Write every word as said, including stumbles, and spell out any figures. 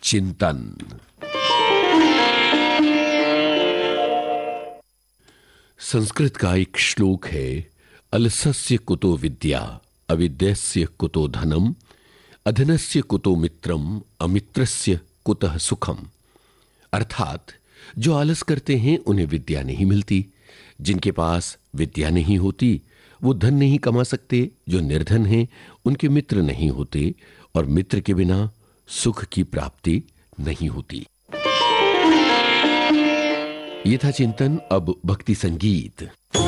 चिंतन। संस्कृत का एक श्लोक है, अलसस्य कुतो विद्या अविद्यस्य कुतो धनम अधनस्य कुतो मित्रम अमित्रस्य कुतः सुखम। अर्थात जो आलस करते हैं उन्हें विद्या नहीं मिलती, जिनके पास विद्या नहीं होती वो धन नहीं कमा सकते, जो निर्धन हैं उनके मित्र नहीं होते और मित्र के बिना सुख की प्राप्ति नहीं होती। ये था चिंतन। अब भक्ति संगीत।